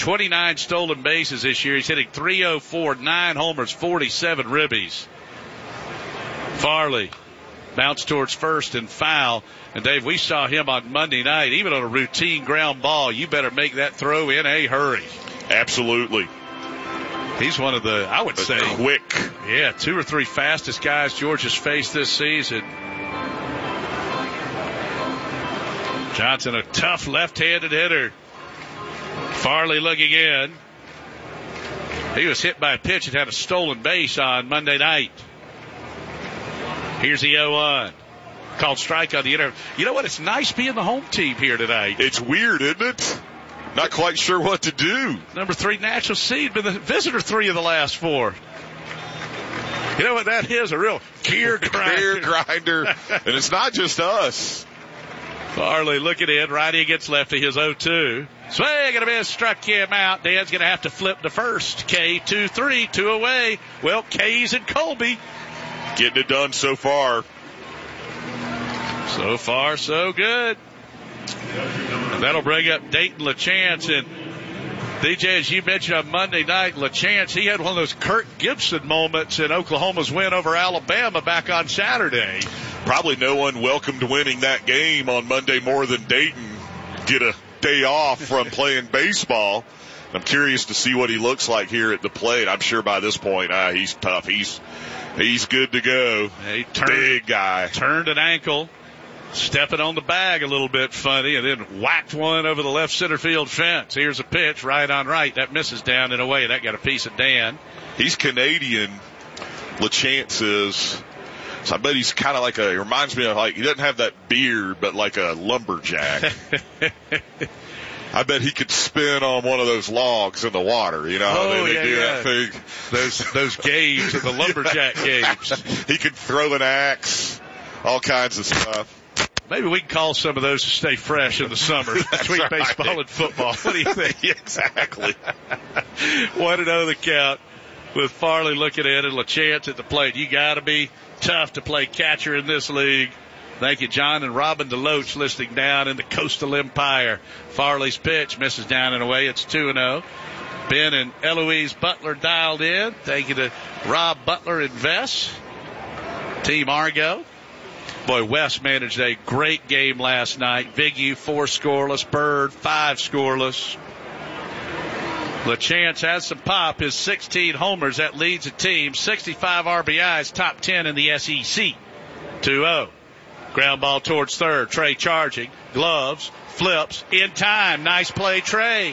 29 stolen bases this year. He's hitting .304, 9 homers, 47 ribbies. Farley bounced towards first and foul. And, Dave, we saw him on Monday night, even on a routine ground ball. You better make that throw in a hurry. Absolutely. He's one of the, I would say, quick. Yeah, 2 or 3 fastest guys Georgia's faced this season. Johnson, a tough left-handed hitter. Farley looking in. He was hit by a pitch and had a stolen base on Monday night. Here's the 0-1. Called strike on the inner. You know what? It's nice being the home team here tonight. It's weird, isn't it? Not quite sure what to do. Number 3 natural seed, been the visitor 3 of the last 4. You know what that is? A real gear grinder. Gear grinder. And it's not just us. Farley looking in, righty against lefty, his 0-2. Swing and a miss, struck him out. Dan's going to have to flip to first. K 2-3, 2 away. Well, K's and Colby. Getting it done so far. So far, so good. And that'll bring up Dayton LaChance. And DJ, as you mentioned on Monday night, LaChance, he had one of those Kirk Gibson moments in Oklahoma's win over Alabama back on Saturday. Probably no one welcomed winning that game on Monday more than Dayton. Get a day off from playing baseball. I'm curious to see what he looks like here at the plate. I'm sure by this point, he's tough. He's good to go. Big guy. Turned an ankle. Stepping on the bag a little bit funny, and then whacked one over the left center field fence. Here's a pitch, right on right. That misses down and away. That got a piece of Dan. He's Canadian, LaChance is. So I bet he's kind of like he reminds me of he doesn't have that beard, but like a lumberjack. I bet he could spin on one of those logs in the water. You know how they do that thing? Those games and the lumberjack games. He could throw an axe, all kinds of stuff. Maybe we can call some of those to stay fresh in the summer between baseball and football. What do you think? Exactly. 1-0 the count with Farley looking at it, LaChance at the plate. You got to be tough to play catcher in this league. Thank you, John and Robin DeLoach, listening down in the Coastal Empire. Farley's pitch misses down and away. It's 2-0. Ben and Eloise Butler dialed in. Thank you to Rob Butler and Vess. Team Argo. Boy, West managed a great game last night. Big U 4 scoreless. Bird 5 scoreless. LaChance has some pop. His 16 homers, that leads the team. 65 RBIs, top 10 in the SEC. 2-0. Ground ball towards third. Trey charging. Gloves. Flips. In time. Nice play, Trey.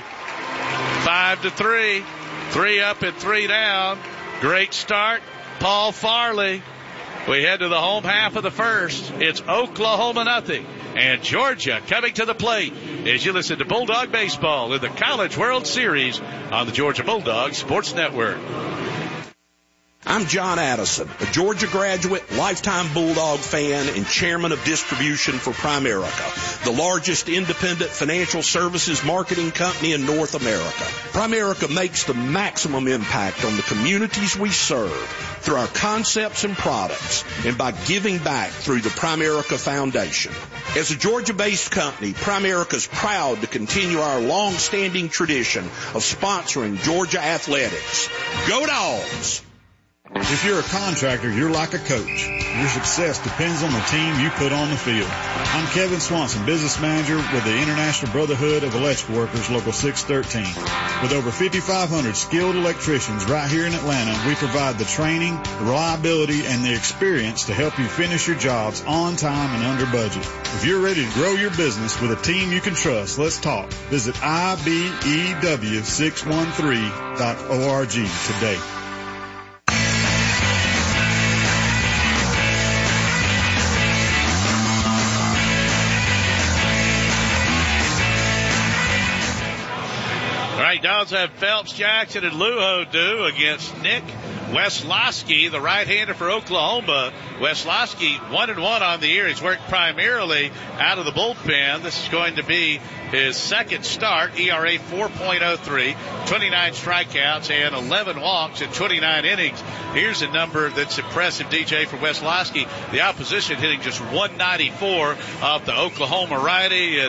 5-3. 3 up and 3 down. Great start. Paul Farley. We head to the home half of the first. It's Oklahoma nothing. And Georgia coming to the plate as you listen to Bulldog Baseball in the College World Series on the Georgia Bulldogs Sports Network. I'm John Addison, a Georgia graduate, lifetime Bulldog fan, and chairman of distribution for Primerica, the largest independent financial services marketing company in North America. Primerica makes the maximum impact on the communities we serve through our concepts and products and by giving back through the Primerica Foundation. As a Georgia-based company, Primerica is proud to continue our long-standing tradition of sponsoring Georgia athletics. Go Dogs! If you're a contractor, you're like a coach. Your success depends on the team you put on the field. I'm Kevin Swanson, business manager with the International Brotherhood of Electrical Workers, Local 613. With over 5,500 skilled electricians right here in Atlanta, we provide the training, the reliability, and the experience to help you finish your jobs on time and under budget. If you're ready to grow your business with a team you can trust, let's talk. Visit IBEW613.org today. Downs have Phelps, Jackson, and Lujo do against Nick Weslowski, the right-hander for Oklahoma. Weslowski 1-1 on the year. He's worked primarily out of the bullpen. This is going to be his second start. ERA 4.03, 29 strikeouts and 11 walks in 29 innings. Here's a number that's impressive, DJ, for Weslowski. The opposition hitting just 194 off the Oklahoma righty, and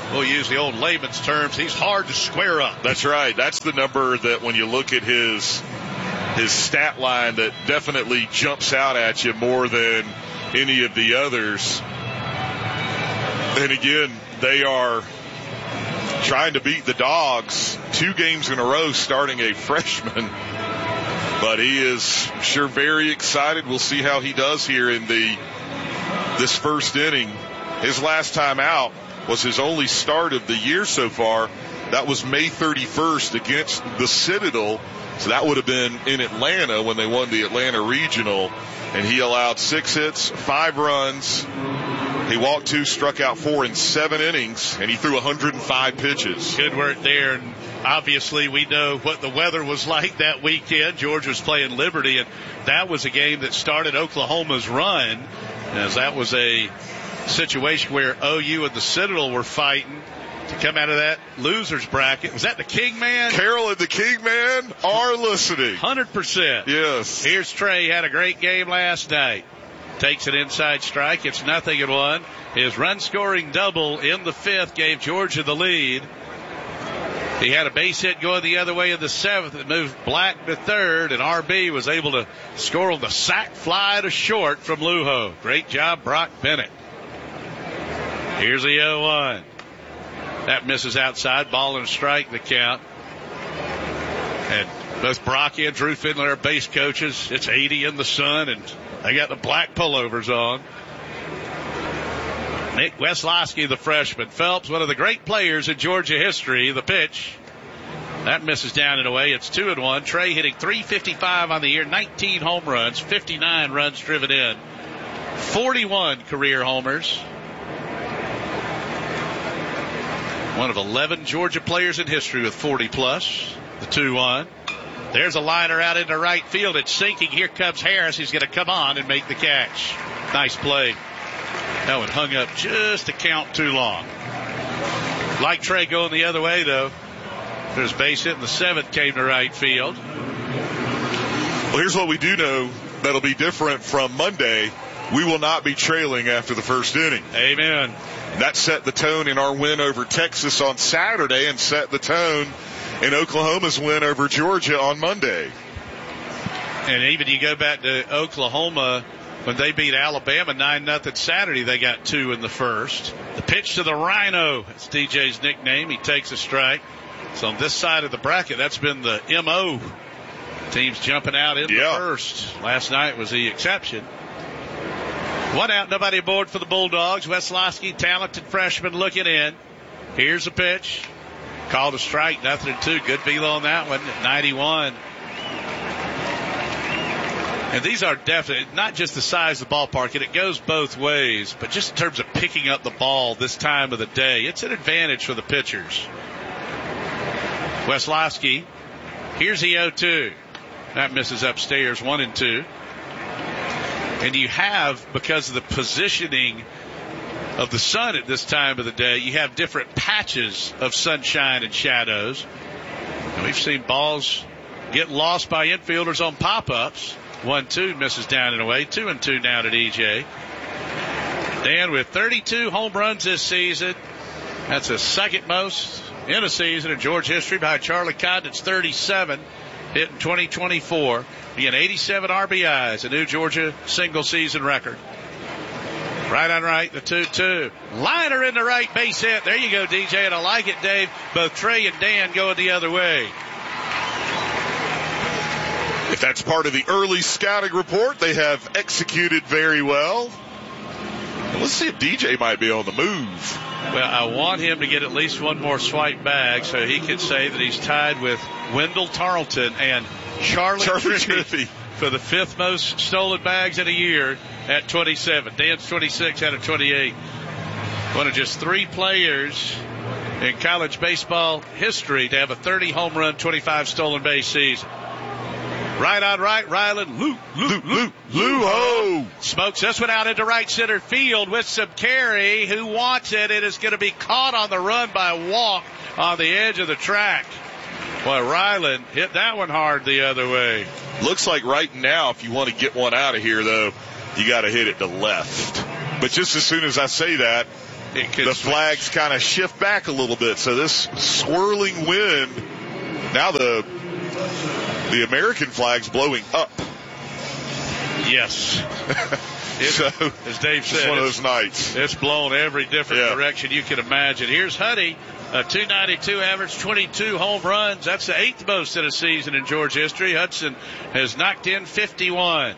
we'll use the old layman's terms, he's hard to square up. That's right. That's the number that when you look at his stat line that definitely jumps out at you more than any of the others. And again, they are trying to beat the Dogs 2 games in a row starting a freshman. But he is sure very excited. We'll see how he does here in this first inning. His last time out was his only start of the year so far. That was May 31st against the Citadel. So that would have been in Atlanta when they won the Atlanta Regional. And he allowed 6 hits, 5 runs. He walked 2, struck out 4 in 7 innings, and he threw 105 pitches. Good work there. And obviously we know what the weather was like that weekend. Georgia was playing Liberty, and that was a game that started Oklahoma's run, as that was a situation where OU and the Citadel were fighting to come out of that loser's bracket. Was that the Kingman? Carroll and the Kingman are listening. 100%. Yes. Here's Trey. Had a great game last night. Takes an inside strike. It's 0-1. His run-scoring double in the 5th gave Georgia the lead. He had a base hit going the other way in the 7th. It moved Black to 3rd, and RB was able to score on the sac fly to short from Lujo. Great job, Brock Bennett. Here's the 0-1. That misses outside. Ball and a strike, the count. And both Brock and Drew Findler are base coaches. It's 80 in the sun, and they got the black pullovers on. Nick Weslowski, the freshman. Phelps, one of the great players in Georgia history. The pitch. That misses down and away. It's 2-1. Trey hitting .355 on the year, 19 home runs, 59 runs driven in, 41 career homers. One of 11 Georgia players in history with 40-plus. The 2-1. There's a liner out into right field. It's sinking. Here comes Harris. He's going to come on and make the catch. Nice play. That one hung up just a count too long. Like Trey going the other way, though. There's base hit in the 7th, came to right field. Well, here's what we do know that'll be different from Monday. We will not be trailing after the first inning. Amen. That set the tone in our win over Texas on Saturday and set the tone in Oklahoma's win over Georgia on Monday. And even you go back to Oklahoma, when they beat Alabama 9-0 Saturday, they got 2 in the first. The pitch to the Rhino. That's DJ's nickname. He takes a strike. So on this side of the bracket, that's been the MO. Teams jumping out in the first. Last night was the exception. 1 out, nobody aboard for the Bulldogs. Weslowski, talented freshman, looking in. Here's the pitch. Called a strike, 0-2. Good velo on that one at 91. And these are definitely not just the size of the ballpark, and it goes both ways, but just in terms of picking up the ball this time of the day, it's an advantage for the pitchers. Weslowski, here's the 0-2. That misses upstairs, 1-2. And you have, because of the positioning of the sun at this time of the day, you have different patches of sunshine and shadows. And we've seen balls get lost by infielders on pop-ups. 1-2 misses down and away. 2-2 now to DJ. Dan with 32 home runs this season. That's the second most in a season in Georgia history behind Charlie Condon's 37. Hit in 2024. Being 87 RBIs, a new Georgia single season record. Right on right, the 2-2. Liner in the right, base hit. There you go, DJ, and I like it, Dave. Both Trey and Dan going the other way. If that's part of the early scouting report, they have executed very well. And let's see if DJ might be on the move. Well, I want him to get at least one more swipe bag so he can say that he's tied with Wendell Tarleton and Charlie Trippi for the 5th most stolen bags in a year at 27. Dan's 26 out of 28. One of just 3 players in college baseball history to have a 30 home run, 25 stolen base season. Right on right, Ryland Lujo smokes this one out into right center field with some carry. Who wants it? It is going to be caught on the run by a walk on the edge of the track. Well, Ryland hit that one hard the other way. Looks like right now, if you want to get one out of here, though, you got to hit it to left. But just as soon as I say that, the flags kind of shift back a little bit. So this swirling wind, now the American flag's blowing up. Yes. As Dave said, it's one of those nights. It's blown every different direction you can imagine. Here's Huddy, a .292 average, 22 home runs. That's the 8th most in a season in Georgia history. Hudson has knocked in 51.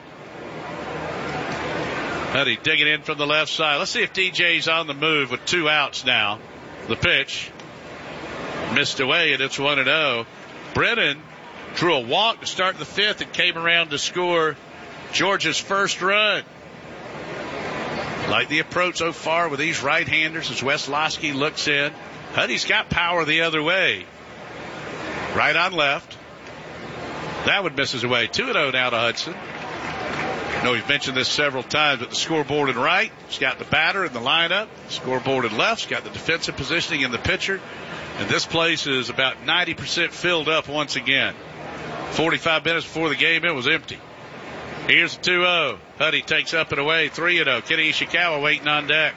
Huddy digging in from the left side. Let's see if DJ's on the move with 2 outs now. The pitch missed away, and it's 1-0. Brennan drew a walk to start the 5th and came around to score Georgia's first run. Like the approach so far with these right-handers as Weslowski looks in. Huddy's got power the other way. Right on left. That one misses away. 2-0 now to Hudson. I know we've mentioned this several times, but the scoreboard in right, it's got the batter in the lineup. Scoreboard in left's got the defensive positioning in the pitcher. And this place is about 90% filled up once again. 45 minutes before the game, it was empty. Here's the 2-0. Huddy takes up and away. 3-0. Kenny Ishikawa waiting on deck.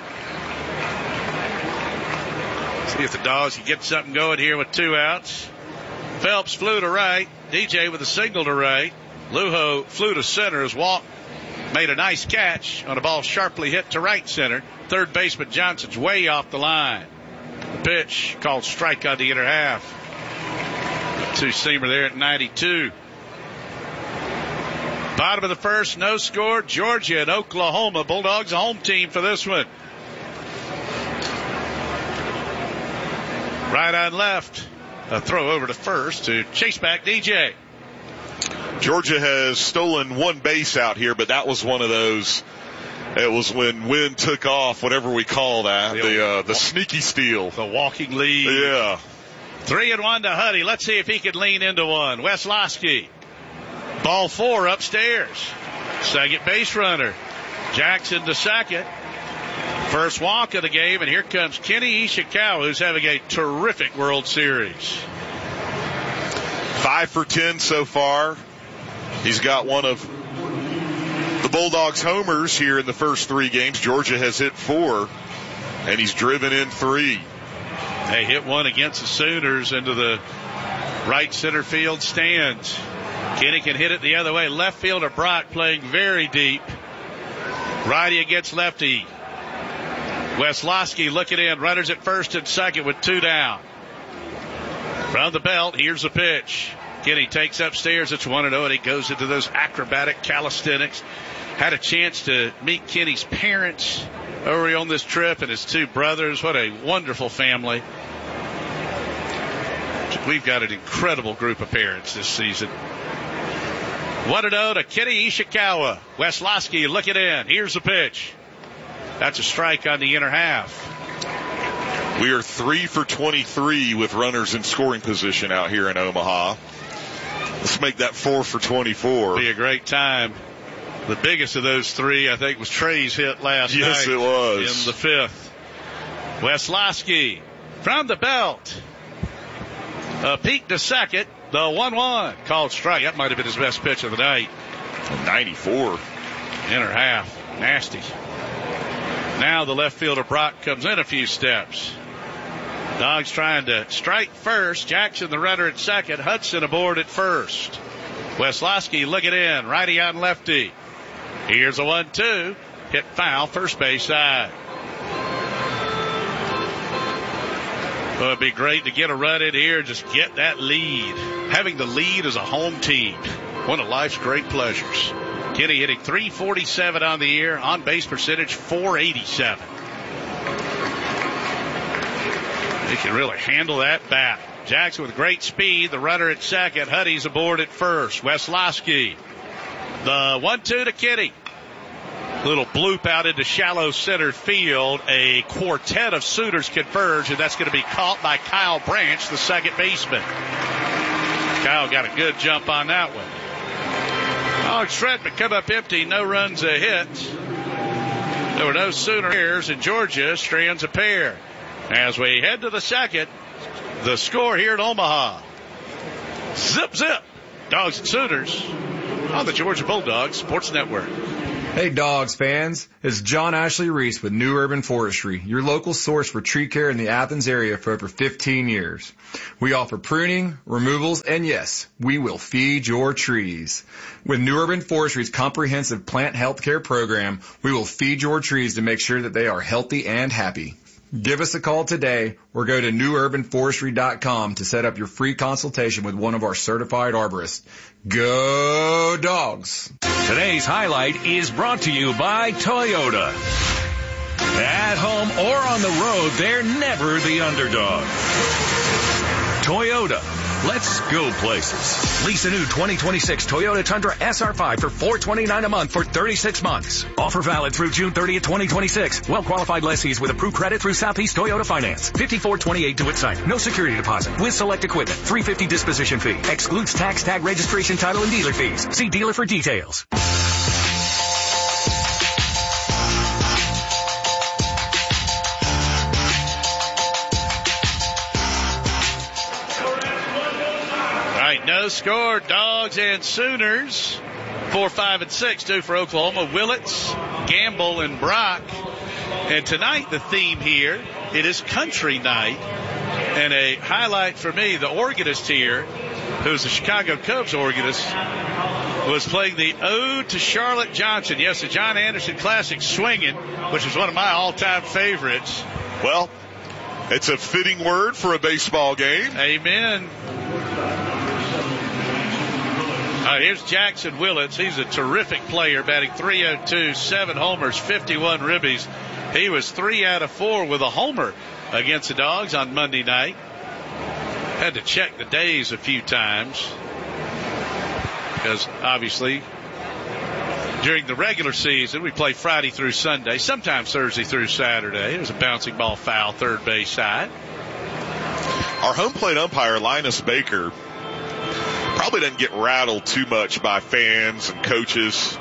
See if the Dogs can get something going here with 2 outs. Phelps flew to right. DJ with a single to right. Lujo flew to center as Walt made a nice catch on a ball sharply hit to right center. Third baseman Johnson's way off the line. The pitch called strike on the inner half. Two-seamer there at 92. Bottom of the first, no score. Georgia and Oklahoma. Bulldogs a home team for this one. Right on left. A throw over to first to chase back DJ. Georgia has stolen 1 base out here, but that was one of those. It was when wind took off, whatever we call that, the sneaky steal. The walking lead. Yeah. 3-1 to Huddy. Let's see if he can lean into one. Weslowski. Ball 4 upstairs. Second base runner. Jackson to second. First walk of the game, and here comes Kenny Ishikawa, who's having a terrific World Series. 5 for 10 so far. He's got one of the Bulldogs' homers here in the first 3 games. Georgia has hit 4, and he's driven in 3. They hit one against the Sooners into the right center field stands. Kenny can hit it the other way. Left fielder Brock playing very deep. Righty against lefty. Weslowski looking in. Runners at first and second with 2 down. From the belt, here's the pitch. Kenny takes upstairs. It's 1-0, and he goes into those acrobatic calisthenics. Had a chance to meet Kenny's parents over on this trip and his 2 brothers. What a wonderful family. We've got an incredible group of parents this season. 1-0 to Kenny Ishikawa. Weslowski looking in. Here's the pitch. That's a strike on the inner half. We are 3 for 23 with runners in scoring position out here in Omaha. Let's make that 4 for 24. Be a great time. The biggest of those 3, I think, was Trey's hit last night. Yes, it was. In the 5th. Weslowski from the belt. A peek to second. The 1-1 called strike. That might have been his best pitch of the night. 94. Inner half. Nasty. Now the left fielder Brock comes in a few steps. Dogs trying to strike first. Jackson the runner at second. Hudson aboard at first. Weslowski looking in. Righty on lefty. Here's a 1-2. Hit foul first base side. Well, it'd be great to get a run in here. Just get that lead. Having the lead as a home team. One of life's great pleasures. Kenny hitting .347 on the year. On base percentage .487. He can really handle that bat. Jackson with great speed. The runner at second. Huddy's aboard at first. Weslowski. The 1-2 to Kenny. Little bloop out into shallow center field. A quartet of Sooners converge, and that's going to be caught by Kyle Branch, the second baseman. Kyle got a good jump on that one. Shredman come up empty. No runs a hit. There were no Sooner errors, and Georgia strands a pair. As we head to the second, the score here in Omaha. Zip, zip. Dogs and Sooners on the Georgia Bulldogs Sports Network. Hey Dogs fans, it's John Ashley Reese with New Urban Forestry, your local source for tree care in the Athens area for over 15 years. We offer pruning, removals, and yes, we will feed your trees. With New Urban Forestry's comprehensive plant health care program, we will feed your trees to make sure that they are healthy and happy. Give us a call today or go to newurbanforestry.com to set up your free consultation with one of our certified arborists. Go Dogs! Today's highlight is brought to you by Toyota. At home or on the road, they're never the underdog. Toyota. Let's go places. Lease a new 2026 Toyota Tundra SR5 for $429 a month for 36 months. Offer valid through June 30th, 2026. Well-qualified lessees with approved credit through Southeast Toyota Finance. 5428 DeWitt site. No security deposit. With select equipment. $350 disposition fee. Excludes tax, tag, registration, title, and dealer fees. See dealer for details. No score, Dogs and Sooners. 4, 5, and 6 due for Oklahoma. Willits, Gamble, and Brock. And tonight the theme here, it is country night. And a highlight for me, the organist here, who's the Chicago Cubs organist, was playing the Ode to Charlotte Johnson. Yes, the John Anderson Classic Swingin', which is one of my all-time favorites. Well, it's a fitting word for a baseball game. Amen. Here's Jackson Willits. He's a terrific player, batting .302, 7 homers, 51 ribbies. He was 3 out of 4 with a homer against the Dogs on Monday night. Had to check the days a few times because obviously during the regular season we play Friday through Sunday, sometimes Thursday through Saturday. It was a bouncing ball foul, third base side. Our home plate umpire, Linus Baker, probably doesn't get rattled too much by fans and coaches.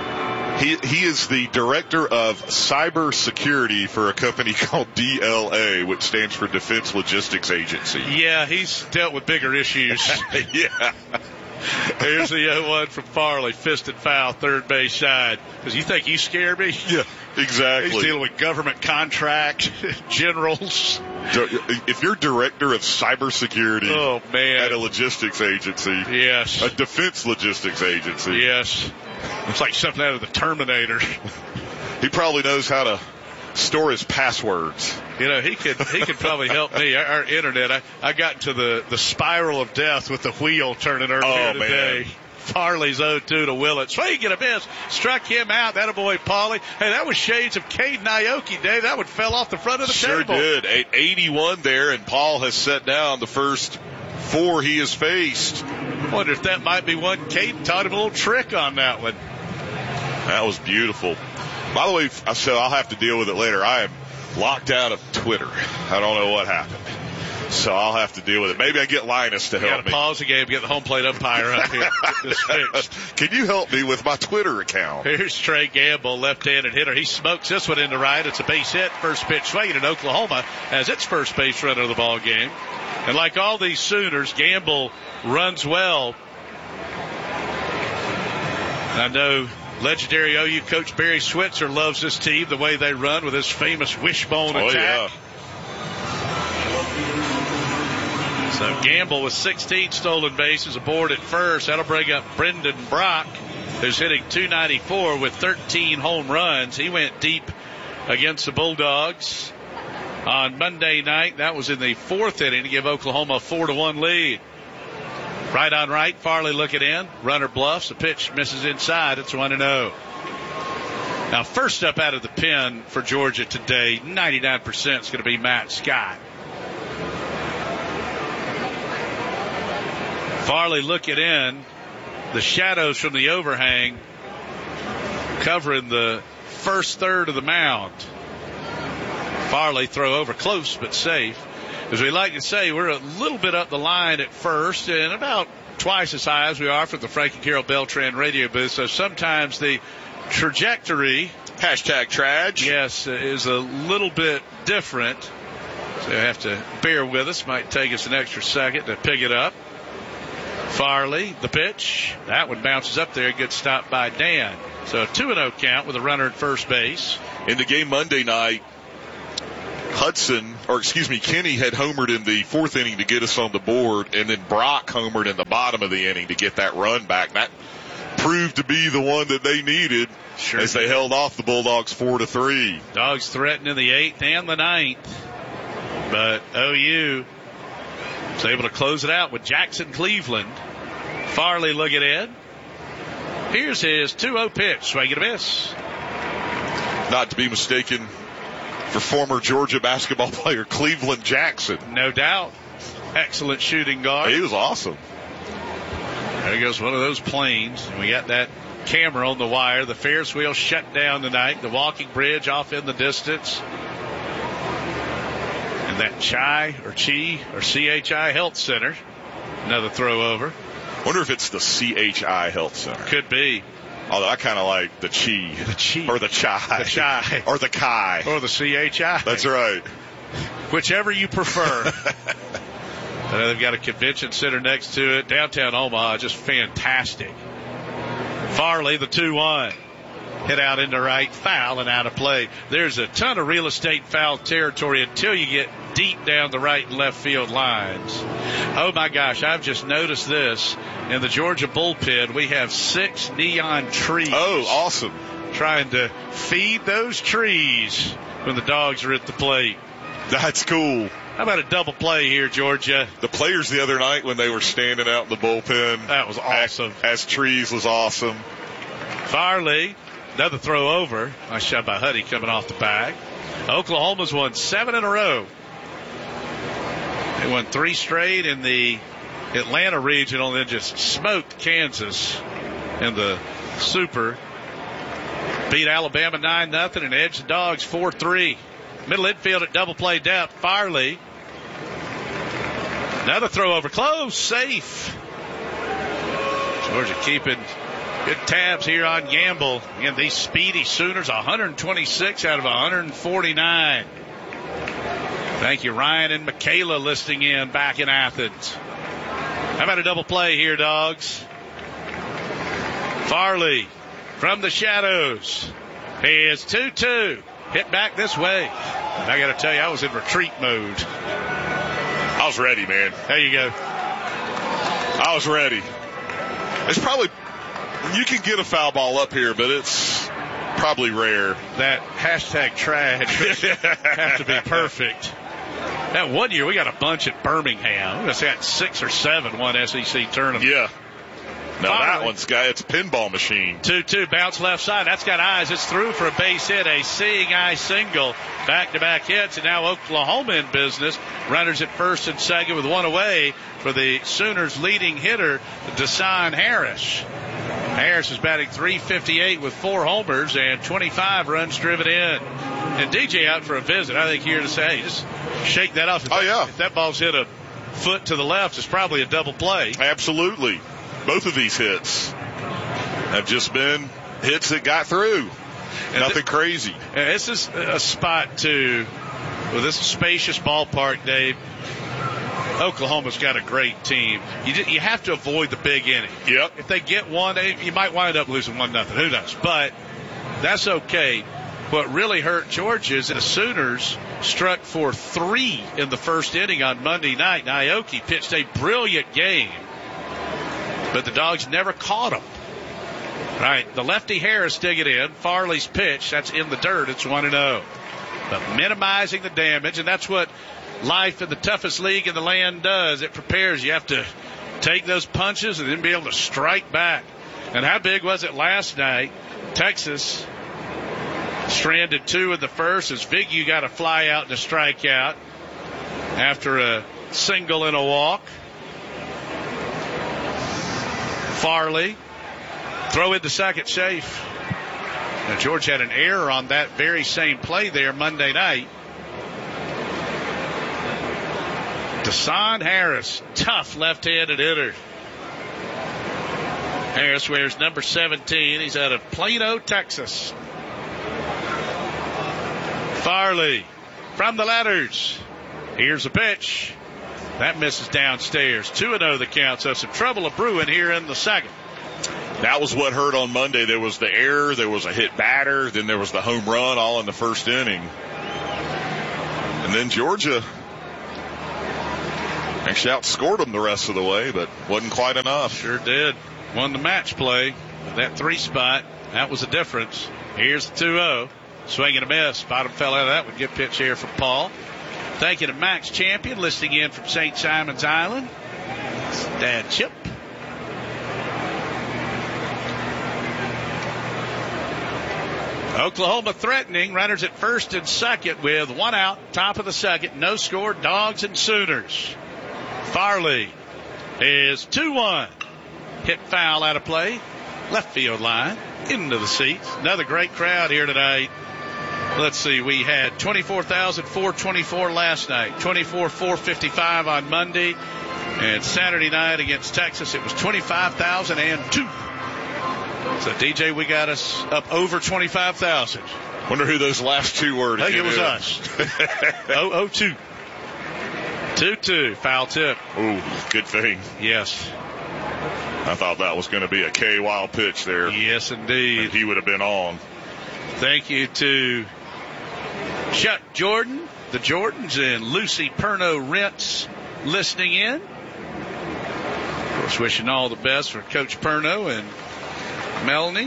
He is the director of cyber security for a company called DLA, which stands for Defense Logistics Agency. Yeah, he's dealt with bigger issues. Yeah. Here's the 0-1 from Farley, fisted foul, third base side. Because you think you scare me? Yeah, exactly. He's dealing with government contract, generals. If you're director of cybersecurity at a logistics agency, yes, a defense logistics agency, yes, it's like something out of the Terminator. He probably knows how to store his passwords. You know, he could probably help me. Our internet, I got into the spiral of death with the wheel turning earlier today. Man. Farley's 0-2 to Willits. Swing and a miss. Struck him out. That a boy, Paulie. Hey, that was shades of Caden Aoki, Dave. That one fell off the front of the table. Sure did. 81 there, and Paul has set down the first 4 he has faced. Wonder if that might be one. Caden taught him a little trick on that one. That was beautiful. By the way, so I'll have to deal with it later. I am locked out of Twitter. I don't know what happened. So I'll have to deal with it. Maybe I get Linus to help me. Got to pause the game, get the home plate umpire up here. Get this fixed. Can you help me with my Twitter account? Here's Trey Gamble, left-handed hitter. He smokes this one into right. It's a base hit. First pitch swinging, and Oklahoma has its first base runner of the ball game. And like all these Sooners, Gamble runs well. And I know legendary OU coach Barry Switzer loves this team, the way they run with his famous wishbone attack. Yeah. So Gamble with 16 stolen bases aboard at first. That'll bring up Brendan Brock, who's hitting .294 with 13 home runs. He went deep against the Bulldogs on Monday night. That was in the 4th inning to give Oklahoma a 4-1 lead. Right on right, Farley looking in. Runner bluffs. The pitch misses inside. It's 1-0. Now, first up out of the pen for Georgia today, 99% is going to be Matt Scott. Farley looking in. The shadows from the overhang covering the first third of the mound. Farley throw over close but safe. As we like to say, we're a little bit up the line at first and about twice as high as we are from the Frank and Carol Beltran radio booth. So sometimes the trajectory, #Traj, yes, is a little bit different. So you have to bear with us. Might take us an extra second to pick it up. Farley, the pitch. That one bounces up there. Good stop by Dan. So a 2-0 count with a runner at first base. In the game Monday night, Kenny had homered in the fourth inning to get us on the board, and then Brock homered in the bottom of the inning to get that run back. That proved to be the one that they needed as they held off the Bulldogs 4-3. Dogs threatened in the 8th and the 9th, but OU was able to close it out with Jackson Cleveland. Farley looking in. Here's his 2-0 pitch. Swing and a miss. Not to be mistaken for former Georgia basketball player Cleveland Jackson. No doubt. Excellent shooting guard. He was awesome. There goes one of those planes. And we got that camera on the wire. The Ferris wheel shut down tonight. The walking bridge off in the distance. And that Chi or CHI Health Center. Another throw over. Wonder if it's the CHI Health Center. Could be. Although I kind of like the Chi. The Chi. Or the Chi. The Chi. Or the Chi. Or the CHI. That's right. Whichever you prefer. They've got a convention center next to it. Downtown Omaha, just fantastic. Farley, the 2-1. Hit out into right, foul, and out of play. There's a ton of real estate foul territory until you get deep down the right and left field lines. Oh, my gosh, I've just noticed this. In the Georgia bullpen, we have 6 neon trees. Oh, awesome. Trying to feed those trees when the Dogs are at the plate. That's cool. How about a double play here, Georgia? The players the other night when they were standing out in the bullpen. That was awesome. As trees was awesome. Farley, another throw over. Nice shot by Huddy coming off the bag. Oklahoma's won 7 in a row. They won 3 straight in the Atlanta regional, then just smoked Kansas in the Super. Beat Alabama 9-0 and edged the Dogs 4-3. Middle infield at double play depth. Farley. Another throw over. Close. Safe. Georgia keeping good tabs here on Gamble. Again, these speedy Sooners, 126 out of 149. Thank you, Ryan and Michaela, listening in back in Athens. How about a double play here, Dogs? Farley from the shadows. He is 2-2. Hit back this way. And I got to tell you, I was in retreat mode. I was ready, man. There you go. I was ready. It's probably, you can get a foul ball up here, but it's probably rare. That hashtag trash has to be perfect. That one year, we got a bunch at Birmingham. We must have had 6 or 7 one SEC tournament. Yeah. No, Farley. that one's got, it's a pinball machine. 2-2, bounce left side. That's got eyes. It's through for a base hit, a seeing eye single. Back-to-back hits, and now Oklahoma in business. Runners at first and second with 1 away for the Sooners' leading hitter, Desan Harris. Harris is batting .358 with 4 homers and 25 runs driven in. And DJ out for a visit. I think here to say, hey, just shake that off. If that ball's hit a foot to the left, it's probably a double play. Absolutely. Both of these hits have just been hits that got through. Nothing crazy. This is a spot, too, with this spacious ballpark, Dave. Oklahoma's got a great team. You have to avoid the big inning. Yep. If they get one, you might wind up losing 1-0. Who knows? But that's okay. What really hurt Georgia is that the Sooners struck for 3 in the first inning on Monday night. Naoki pitched a brilliant game, but the Dogs never caught him. Right, the lefty Harris digging in. Farley's pitch, that's in the dirt. It's 1-0. But minimizing the damage, and that's what life in the toughest league in the land does. It prepares. You have to take those punches and then be able to strike back. And how big was it last night? Texas stranded 2 in the first as Vigu got a fly out and a strikeout after a single and a walk. Farley, throw into second, safe. Now, George had an error on that very same play there Monday night. Desan Harris, tough left-handed hitter. Harris wears number 17. He's out of Plano, Texas. Farley from the ladders. Here's a pitch. That misses downstairs. 2-0 the count. So some trouble brewing here in the second. That was what hurt on Monday. There was the error, there was a hit batter, then there was the home run all in the first inning. And then Georgia actually outscored them the rest of the way, but wasn't quite enough. Sure did. Won the match play. That 3 spot, that was the difference. Here's the 2-0. Swing and a miss. Bottom fell out of that one. Good pitch here from Paul. Thank you to Max Champion, listening in from St. Simon's Island. Dad Chip. Oklahoma threatening. Runners at first and second with 1 out. Top of the second. No score. Dogs and Sooners. Farley is 2-1. Hit foul out of play. Left field line. Into the seats. Another great crowd here tonight. Let's see. We had 24,424 last night. 24,455 on Monday. And Saturday night against Texas, it was 25,002. So, DJ, we got us up over 25,000. Wonder who those last two were. I think it was us. 0-2. 2-2. Foul tip. Ooh, good thing. Yes. I thought that was going to be a K-Wild pitch there. Yes, indeed. And he would have been on. Thank you to Chuck Jordan, the Jordans, and Lucy Perno-Rentz listening in. Of course, wishing all the best for Coach Perno and Melanie.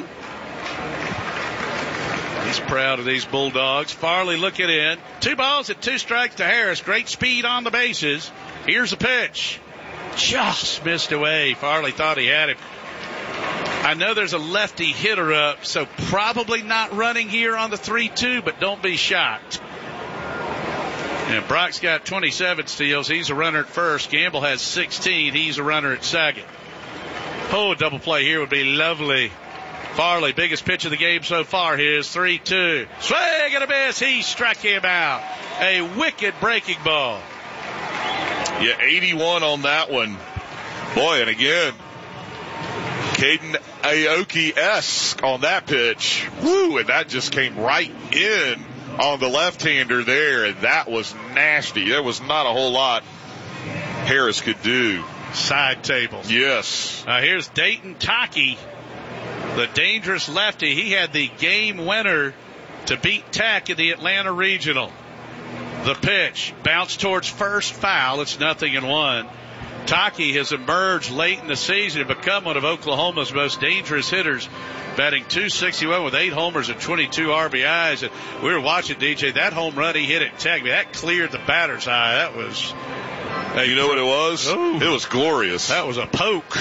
He's proud of these Bulldogs. Farley looking in. 2 balls and 2 strikes to Harris. Great speed on the bases. Here's a pitch. Just missed away. Farley thought he had him. I know there's a lefty hitter up, so probably not running here on the 3-2, but don't be shocked. And Brock's got 27 steals. He's a runner at first. Gamble has 16. He's a runner at second. Oh, a double play here would be lovely. Farley, biggest pitch of the game so far. Here's 3-2. Swing and a miss. He struck him out. A wicked breaking ball. Yeah, 81 on that one. Boy, and again, Caden Aoki-esque on that pitch. Woo, and that just came right in on the left-hander there, and that was nasty. There was not a whole lot Harris could do. Side tables. Yes. Here's Dayton Taki, the dangerous lefty. He had the game winner to beat Tech in the Atlanta Regional. The pitch bounced towards first, foul. It's 0-1. Taki has emerged late in the season and become one of Oklahoma's most dangerous hitters, batting .261 with 8 homers and 22 RBIs. And we were watching, DJ, that home run he hit at Tech. That cleared the batter's eye. That was... Hey, you know what it was? Ooh, it was glorious. That was a poke.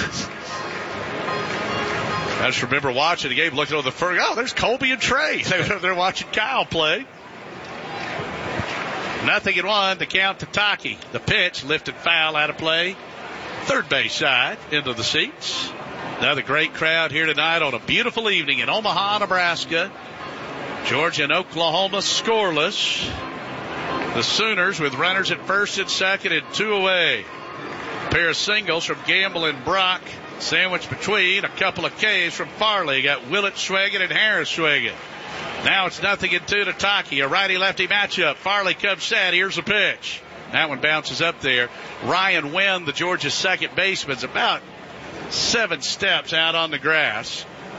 I just remember watching the game, looking over the first. Oh, there's Colby and Trey. They're watching Kyle play. 0-1, the count to Taki. The pitch, lifted foul out of play. Third base side, into the seats. Another great crowd here tonight on a beautiful evening in Omaha, Nebraska. Georgia and Oklahoma scoreless. The Sooners with runners at first and second and 2 away. A pair of singles from Gamble and Brock. Sandwiched between a couple of Ks from Farley. Got Willett swinging and Harris swinging. Now it's 0-2 to Taki. A righty-lefty matchup. Farley comes set. Here's a pitch. That one bounces up there. Ryan Wynn, the Georgia second baseman, is about 7 steps out on the grass.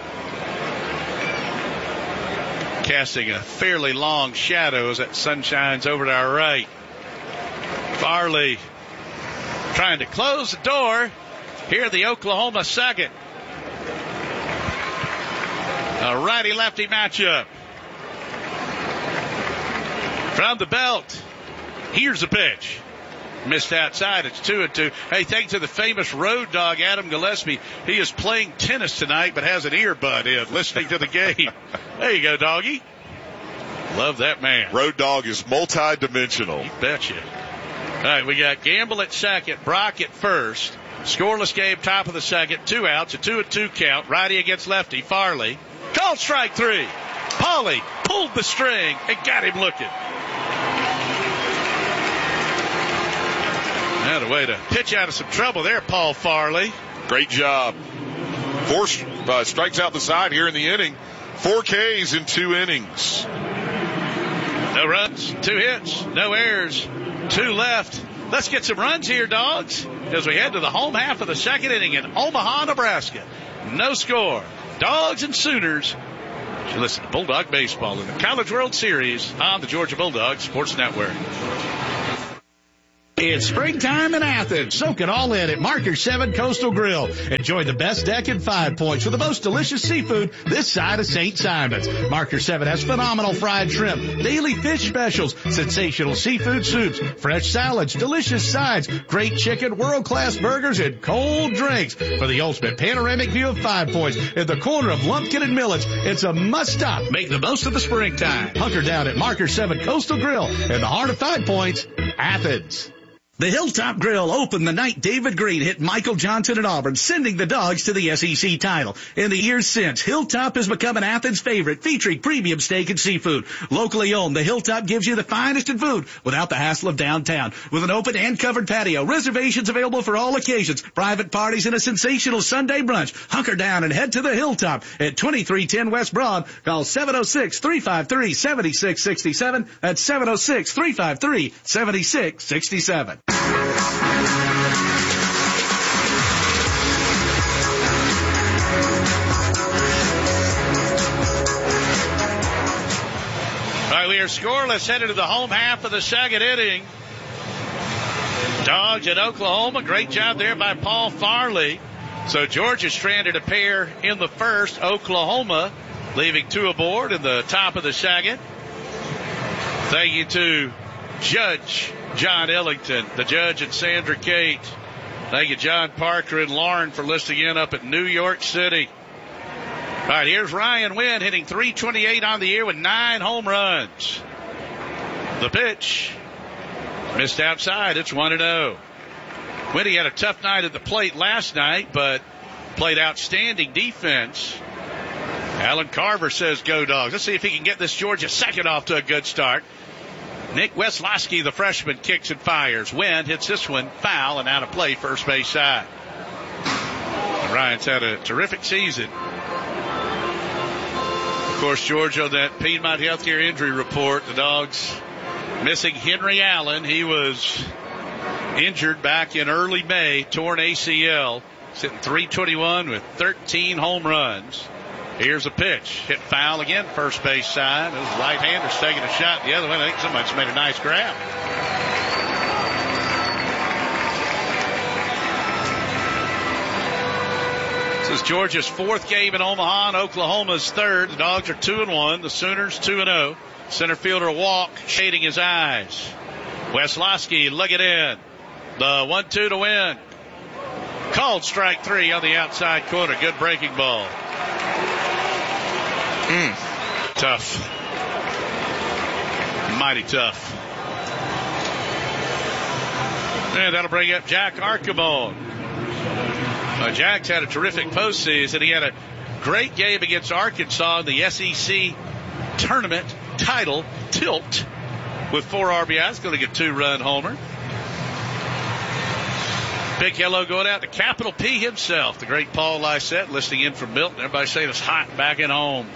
Casting a fairly long shadow as that sun shines over to our right. Farley trying to close the door. Here the Oklahoma second. A righty-lefty matchup. From the belt. Here's a pitch. Missed outside. It's 2-2. Hey, thanks to the famous road dog, Adam Gillespie. He is playing tennis tonight, but has an earbud in, listening to the game. There you go, doggy. Love that man. Road dog is multi-dimensional. You betcha. All right, we got Gamble at second, Brock at first. Scoreless game, top of the second. 2 outs, a 2-2 count. Righty against lefty. Farley. Called strike 3. Pauly pulled the string and got him looking. Now a way to pitch out of some trouble there, Paul Farley. Great job. 4 strikes out the side here in the inning. 4 Ks in 2 innings. No runs, 2 hits, no errors, 2 left. Let's get some runs here, dogs, as we head to the home half of the second inning in Omaha, Nebraska. No score. Dogs and Sooners. You listen to Bulldog Baseball in the College World Series on the Georgia Bulldogs Sports Network. It's springtime in Athens. Soak it all in at Marker 7 Coastal Grill. Enjoy the best deck and 5 Points for the most delicious seafood this side of St. Simon's. Marker 7 has phenomenal fried shrimp, daily fish specials, sensational seafood soups, fresh salads, delicious sides, great chicken, world-class burgers, and cold drinks. For the ultimate panoramic view of 5 Points in the corner of Lumpkin and Millets, it's a must-stop. Make the most of the springtime. Hunker down at Marker 7 Coastal Grill in the heart of 5 Points, Athens. The Hilltop Grill opened the night David Green hit Michael Johnson at Auburn, sending the Dogs to the SEC title. In the years since, Hilltop has become an Athens favorite, featuring premium steak and seafood. Locally owned, the Hilltop gives you the finest in food without the hassle of downtown. With an open and covered patio, reservations available for all occasions, private parties, and a sensational Sunday brunch. Hunker down and head to the Hilltop at 2310 West Broad. Call 706-353-7667. That's 706-353-7667. All right, we are scoreless headed to the home half of the second inning. Dogs at Oklahoma. Great job there by Paul Farley. So Georgia stranded a pair in the first. Oklahoma leaving 2 aboard in the top of the second. Thank you to Judge John Ellington, the judge and Sandra Kate. Thank you, John Parker and Lauren, for listening in up at New York City. All right, here's Ryan Wynn hitting .328 on the year with 9 home runs. The pitch missed outside. It's 1-0. Wynn had a tough night at the plate last night, but played outstanding defense. Alan Carver says go Dogs. Let's see if he can get this Georgia second off to a good start. Nick Weslowski, the freshman, kicks and fires. Wynn hits this one foul and out of play, first base side. Ryan's had a terrific season. Of course, Georgia, on that Piedmont Healthcare injury report, the Dogs missing Henry Allen. He was injured back in early May, torn ACL. Sitting .321 with 13 home runs. Here's a pitch. Hit foul again, first base side. Those right-handers taking a shot the other way. I think somebody's made a nice grab. This is Georgia's 4th game in Omaha and Oklahoma's 3rd. The Dogs are 2-1. The Sooners 2-0. Center fielder Walk shading his eyes. Weslowski looking in. The 1-2 to Win. Called strike 3 on the outside corner. Good breaking ball. Tough. Mighty tough. And that'll bring up Jack Archibald. Jack's had a terrific postseason. He had a great game against Arkansas in the SEC tournament title tilt with 4 RBIs. Going to get 2-run homer. Big hello going out to Capital P himself, the great Paul Lysette, listening in from Milton. Everybody saying it's hot back at home.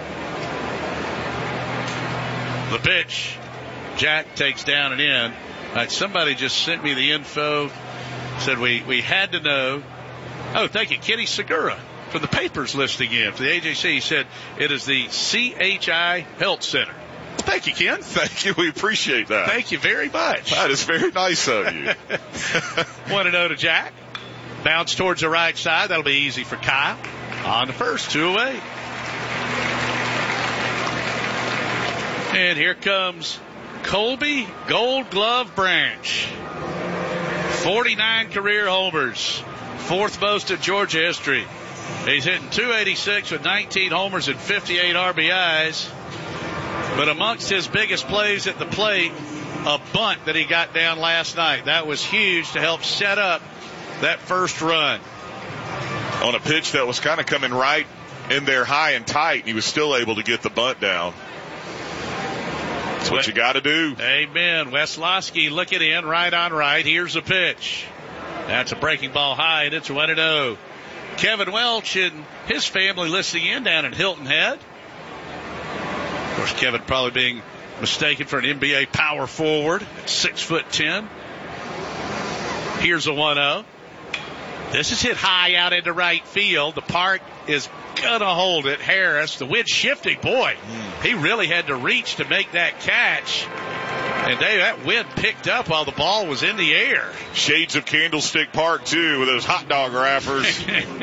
The pitch. Jack takes down and in. All right, somebody just sent me the info. Said we had to know. Oh, thank you, Kenny Segura from the papers listening in for the AJC. He said it is the CHI Health Center. Well, thank you, Ken. Thank you. We appreciate that. Thank you very much. That is very nice of you. 1-0 to Jack. Bounce towards the right side. That'll be easy for Kyle. On the first, 2 away. And here comes Colby Gold Glove Branch. 49 career homers. 4th most in Georgia history. He's hitting .286 with 19 homers and 58 RBIs. But amongst his biggest plays at the plate, a bunt that he got down last night. That was huge to help set up that first run. On a pitch that was kind of coming right in there high and tight, he was still able to get the bunt down. That's what you got to do. Amen. Weslowski looking in, right on right. Here's a pitch. That's a breaking ball high, and it's 1-0. Kevin Welch and his family listening in down in Hilton Head. Of course, Kevin probably being mistaken for an NBA power forward at 6'10". Here's a 1-0. This is hit high out into right field. The park is going to hold it. Harris, the wind shifting. Boy, he really had to reach to make that catch. And Dave, that wind picked up while the ball was in the air. Shades of Candlestick Park, too, with those hot dog wrappers.